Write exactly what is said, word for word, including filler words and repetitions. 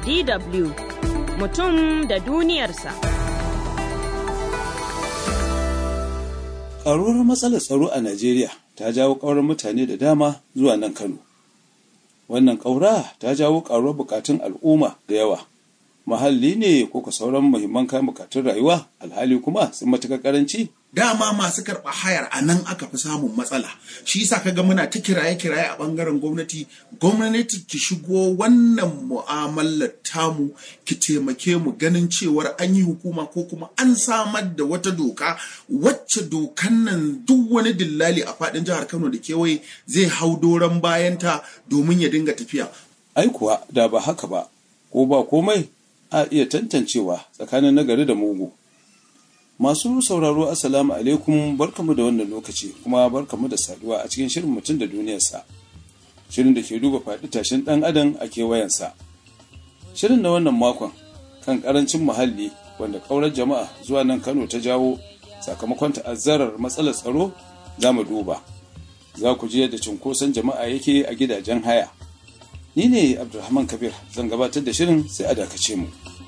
D W mutum da duniyarsa. Ƙaruwar matsalar tsaro a Najeriya ta jawo ƙaurar mutane da dama zuwa nan Kano. Wannan ƙaura ta jawo ƙaruwar buƙatun al'umma da yawa. Mahalli ne ko ka sauran muhimman kayan buƙatun rayuwa, alhali kuma sun matuƙar ƙaranci. Dama masu karɓa hayar a nan aka fi samun matsala. Shi yasa kaga muna ta kiraye-kiraye a ɓangaren gwamnati. Gwamnati ki shigo wannan mu'amalar tamu, ki taimake mu ganin cewar an yi hukuma ko kuma an samar da wata doka wacce dokan nan duk wani dillali a faɗin jihar Kano da kewaye zai hau doron bayanta domin ya dinga tafiya. Ai kuwa da ba haka ba, ko ba komai a iya tantancewa tsakanin nagari da mugu. Masu sauraro assalamu alaikum, barkamu da wannan lokaci kuma barkamu da saduwa a cikin shirin mutum da duniyarsa. Shirin da ke duba faɗi tashin ɗan adam a kewayensa. Shirin na wannan makon kan ƙarancin muhalli wanda ƙaurar jama'a zuwa nan Kano ta jawo sakamakon ta'azzarar matsalar tsaro za mu duba. Za ku ji yadda cunkoson jama'a yake a gidajen haya. Ni ne Abdulrahman Kabir, zan gabatar da shirin sai a dakace mu.